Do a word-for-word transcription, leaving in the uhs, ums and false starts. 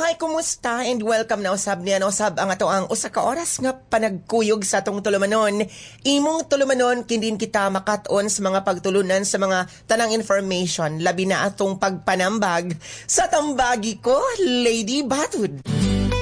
Mabuhay, kumusta? And welcome na usab niya, usab ang ato ang usa ka oras nga panagkuyog sa atong tulumanon. Imong tulumanon, kindin kita makat-on sa mga pagtulunan sa mga tanang information, labi na atong pagpanambag sa tambagi ko, Lady Batud.